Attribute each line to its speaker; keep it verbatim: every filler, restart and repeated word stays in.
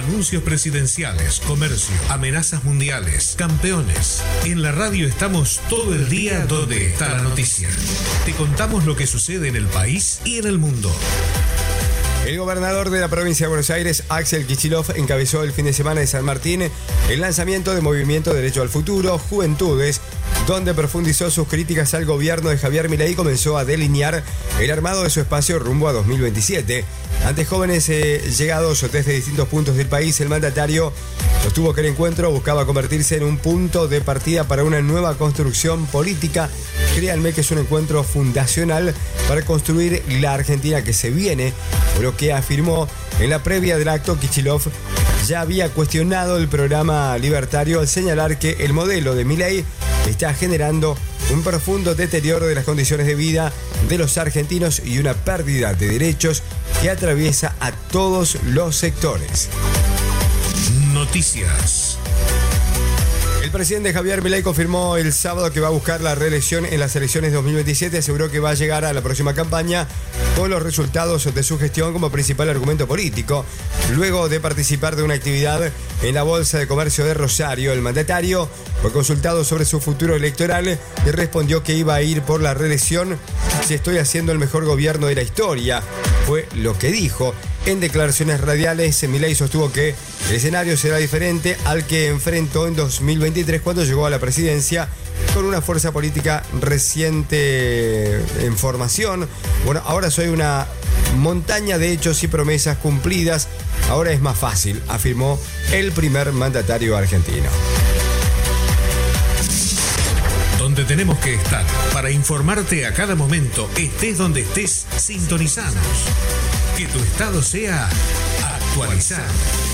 Speaker 1: Anuncios presidenciales, comercio, amenazas mundiales, campeones. En la radio estamos todo el día donde está la noticia. Te contamos lo que sucede en el país y en el mundo.
Speaker 2: El gobernador de la provincia de Buenos Aires, Axel Kicillof, encabezó el fin de semana en San Martín el lanzamiento de Movimiento Derecho al Futuro, Juventudes, donde profundizó sus críticas al gobierno de Javier Milei y comenzó a delinear el armado de su espacio rumbo a dos mil veintisiete. Ante jóvenes eh, llegados desde distintos puntos del país, el mandatario sostuvo que el encuentro buscaba convertirse en un punto de partida para una nueva construcción política. Créanme que es un encuentro fundacional para construir la Argentina que se viene, por lo que afirmó en la previa del acto. Kicillof ya había cuestionado el programa libertario al señalar que el modelo de Milei está generando un profundo deterioro de las condiciones de vida de los argentinos y una pérdida de derechos que atraviesa a todos los sectores.
Speaker 1: Noticias.
Speaker 2: El presidente Javier Milei confirmó el sábado que va a buscar la reelección en las elecciones de dos mil veintisiete. Aseguró que va a llegar a la próxima campaña con los resultados de su gestión como principal argumento político. Luego de participar de una actividad en la Bolsa de Comercio de Rosario, el mandatario fue consultado sobre su futuro electoral y respondió que iba a ir por la reelección si estoy haciendo el mejor gobierno de la historia. Fue lo que dijo. En declaraciones radiales, Milei sostuvo que el escenario será diferente al que enfrentó en dos mil veintitrés cuando llegó a la presidencia con una fuerza política reciente en formación. Bueno, ahora soy una montaña de hechos y promesas cumplidas. Ahora es más fácil, afirmó el primer mandatario argentino.
Speaker 1: Donde tenemos que estar para informarte a cada momento, estés donde estés, sintonizanos. Que tu estado sea actualizado.